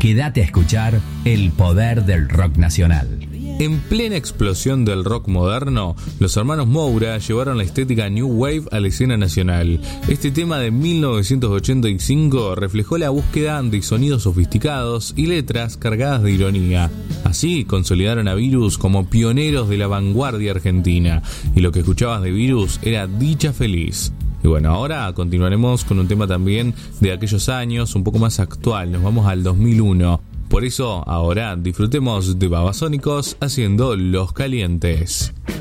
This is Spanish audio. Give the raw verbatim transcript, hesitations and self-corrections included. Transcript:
Quédate a escuchar el poder del rock nacional. En plena explosión del rock moderno, los hermanos Moura llevaron la estética New Wave a la escena nacional. Este tema de mil novecientos ochenta y cinco reflejó la búsqueda de sonidos sofisticados y letras cargadas de ironía. Así consolidaron a Virus como pioneros de la vanguardia argentina, y lo que escuchabas de Virus era Dicha Feliz. Y bueno, ahora continuaremos con un tema también de aquellos años, un poco más actual, nos vamos al dos mil uno. Por eso, ahora disfrutemos de Babasónicos haciendo Los Calientes.